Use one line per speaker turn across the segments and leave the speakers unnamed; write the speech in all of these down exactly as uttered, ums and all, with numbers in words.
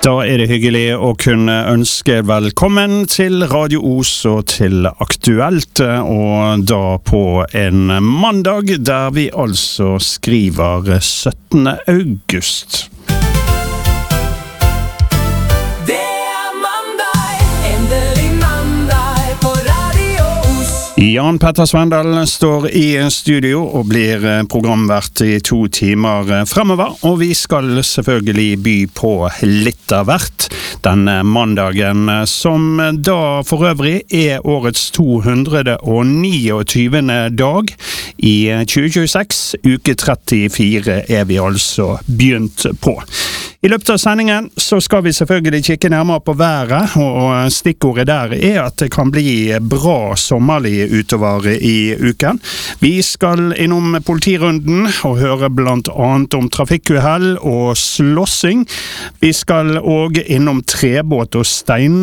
Da er det hyggelig å kunne ønske velkommen til Radio Os og til Aktuelt, og da på en mandag der vi altså skriver syttende august. Jan Petter Svendal står i studio og blir programvert i to timer fremover, og vi skal selvfølgelig by på litt av hvert denne mandagen, som da for øvrig er årets to hundre og niogtyvende dag i tjue tjueseks. Uke trettifire er vi altså begynt på. I løpet av sendingen så skal vi selvfølgelig kikke nærmere på været, og stikkordet der er at det kan bli bra sommerlig utover i uken. Vi skal innom politirunden og høre blant annet om trafikkuhell og slåssing. Vi skal også innom trebåt og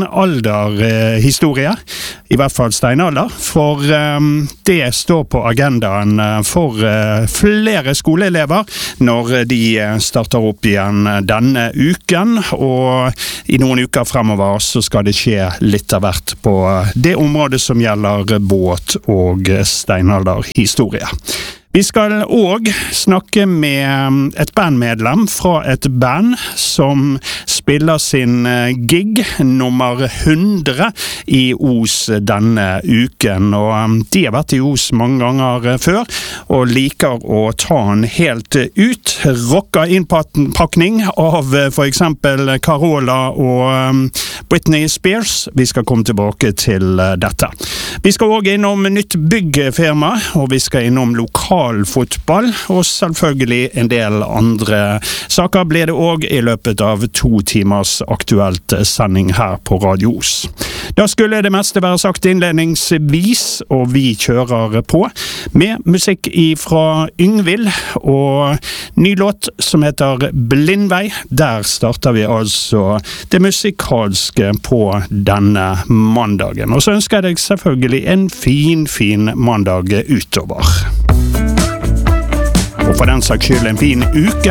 steinalderhistorie, i hvert fall steinalder, for um, det står på agendaen for uh, flere skoleelever når de starter opp igjen denne uken, og i noen uker fremover så skal det skje litt av hvert på det området som gjelder båt og steinalderhistorie. Vi skal også snakke med et bandmedlem fra et band som spiller sin gig nummer hundre i Os denne uken, og de har vært i Os mange ganger før og liker å ta den helt ut. Rocka innpakning av for eksempel Carola og Britney Spears. Vi skal komme tilbake til dette. Vi skal også innom nytt byggfirma, og vi skal innom lokalfotball, og selvfølgelig en del andre saker blir det også i løpet av to timers aktuelt sending her på Radio Os. Da skulle det meste være sagt innledningsvis, og vi kjører på med musikk fra Yngvild, og ny låt som heter Blindvei. Der starter vi altså det musikalske på denne mandagen. Og så ønsker jeg deg selvfølgelig en fin, fin mandag utover. Og for den saks skyld en fin uke.